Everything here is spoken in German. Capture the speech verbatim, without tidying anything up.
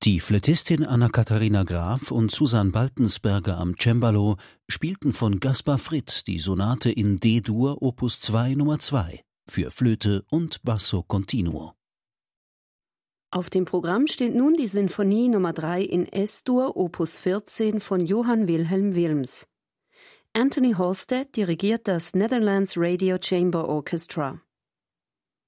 Die Flötistin Anna-Katharina Graf und Susan Baltensberger am Cembalo spielten von Gaspar Fritt die Sonate in D-Dur Opus zwei Nummer zwei für Flöte und Basso Continuo. Auf dem Programm steht nun die Sinfonie Nummer drei in S-Dur Opus vierzehn von Johann Wilhelm Wilms. Anthony Halstead dirigiert das Netherlands Radio Chamber Orchestra.